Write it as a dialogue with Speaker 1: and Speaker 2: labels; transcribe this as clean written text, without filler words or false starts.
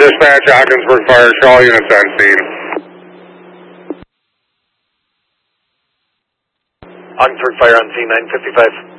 Speaker 1: Dispatch, Ogdensburg Fire, show all units on scene.
Speaker 2: Ogdensburg Fire on scene, 955.